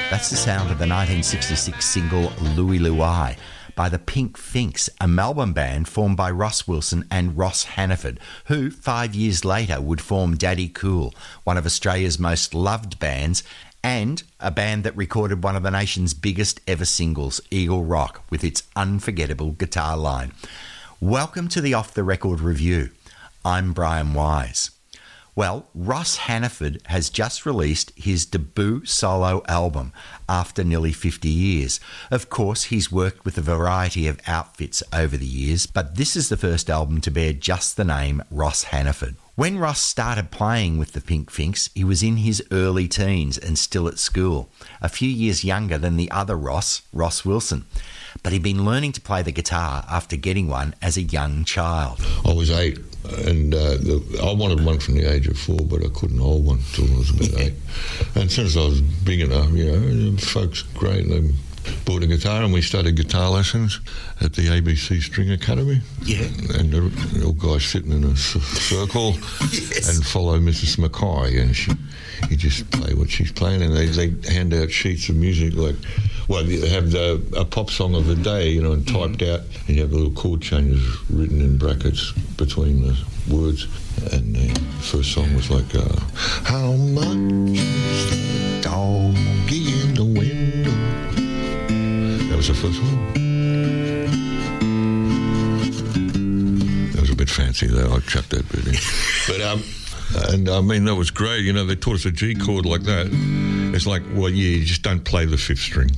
That's the sound of the 1966 single Louie Louie by the Pink Finks, a Melbourne band formed by Ross Wilson and Ross Hannaford, who 5 years later would form Daddy Cool, one of Australia's most loved bands, and a band that recorded one of the nation's biggest ever singles, Eagle Rock, with its unforgettable guitar line. Welcome to the Off the Record Review. I'm Brian Wise. Well, Ross Hannaford has just released his debut solo album after nearly 50 years. Of course, he's worked with a variety of outfits over the years, but this is the first album to bear just the name Ross Hannaford. When Ross started playing with the Pink Finks, he was in his early teens and still at school, a few years younger than the other Ross Wilson. But he'd been learning to play the guitar after getting one as a young child. I was 8, and I wanted one from the age of 4, but I couldn't hold one until I was about 8. And since I was big enough, folks great, they bought a guitar and we started guitar lessons at the ABC String Academy. Yeah. And the little guy sitting in a circle yes. And follow Mrs. Mackay, and he just play what she's playing, and they hand out sheets of music like, well, they have a pop song of the day, and typed out, and you have little chord changes written in brackets between the words, and the first song was like, how much is the doggy in the window? That was the first one. That was a bit fancy though, I chucked that bit in. But, and I mean, that was great, they taught us a G chord like that. It's like, well, you just don't play the 5th string.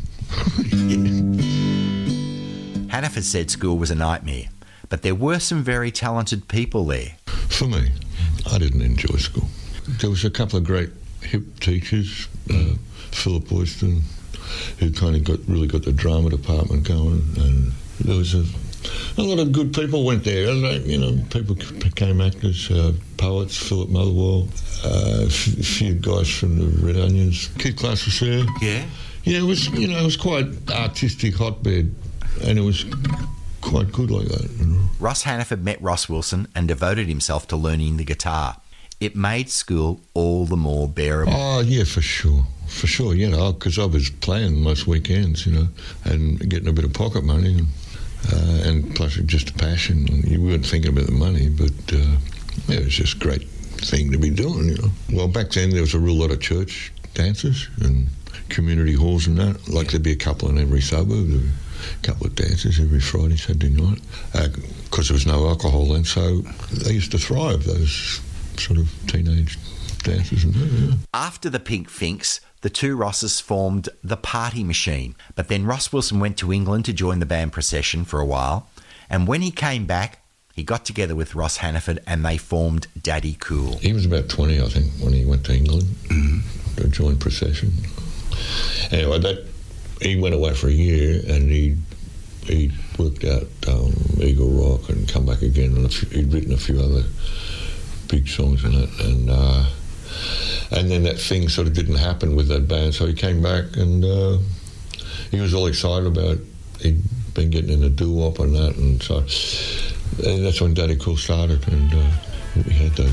Hannaford said school was a nightmare, but there were some very talented people there. For me, I didn't enjoy school. There was a couple of great hip teachers, Philip Boyston, who kind of really got the drama department going, and there was a lot of good people went there. People became actors, poets, Philip Motherwell, a few guys from the Red Onions. Keith Glass was there. Yeah. Yeah, it was, it was quite artistic hotbed, and it was quite good like that. Ross Hannaford met Ross Wilson and devoted himself to learning the guitar. It made school all the more bearable. Oh, yeah, for sure, because I was playing most weekends, and getting a bit of pocket money, and plus just a passion. You weren't thinking about the money, but it was just a great thing to be doing, Well, back then there was a real lot of church dances and community halls and that. There'd be a couple in every suburb, there'd be a couple of dances every Friday, Saturday night, because there was no alcohol then, so they used to thrive, those sort of teenage dances and that, yeah. After the Pink Finks, the two Rosses formed the Party Machine, but then Ross Wilson went to England to join the band Procession for a while, and when he came back, he got together with Ross Hannaford and they formed Daddy Cool. He was about 20, I think, when he went to England to join Procession. Anyway, he went away for a year, and he worked out Eagle Rock and come back again, and he'd written a few other big songs in it, and then that thing sort of didn't happen with that band, so he came back, and he was all excited about it. He'd been getting in a doo-wop and that, and so and that's when Daddy Cool started, and we had those